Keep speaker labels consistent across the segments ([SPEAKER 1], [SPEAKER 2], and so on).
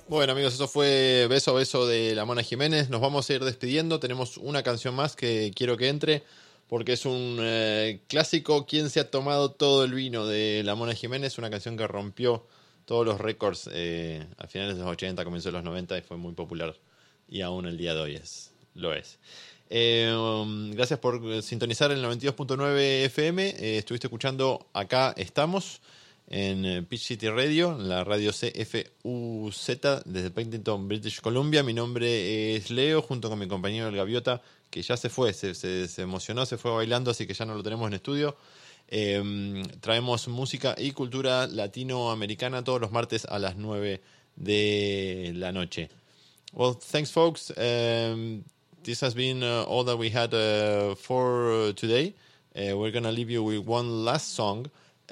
[SPEAKER 1] Bueno, amigos, eso fue Beso a Beso de la Mona Jiménez. Nos vamos a ir despidiendo. Tenemos una canción más que quiero que entre porque es un clásico. ¿Quién se ha tomado todo el vino de la Mona Jiménez? Una canción que rompió todos los récords a finales de los 80, comienzos de los 90 y fue muy popular. Y aún el día de hoy lo es. Gracias por sintonizar el 92.9 FM. Estuviste escuchando Acá Estamos en Pitch City Radio, en la radio CFUZ desde Penticton, British Columbia. Mi nombre es Leo, junto con mi compañero El Gaviota, que ya se fue, se emocionó, se fue bailando, así que ya no lo tenemos en estudio. Traemos música y cultura latinoamericana todos los martes a las 9 de la noche. Well, thanks, folks. This has been all that we had for today. We're going to leave you with one last song.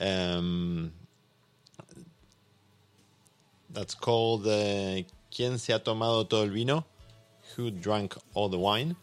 [SPEAKER 1] That's called ¿Quién se ha tomado todo el vino? Who drank all the wine?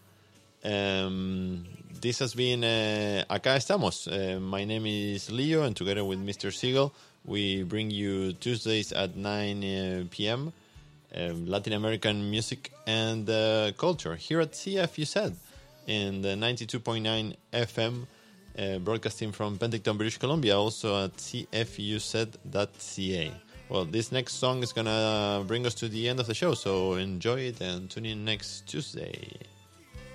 [SPEAKER 1] This has been Acá Estamos. My name is Leo, and together with Mr. Siegel, we bring you Tuesdays at 9 p.m. Latin American music and culture here at CFUZ in the 92.9 FM, broadcasting from Penticton, British Columbia, also at cfuz.ca. Well, this next song is going to bring us to the end of the show, so enjoy it and tune in next Tuesday.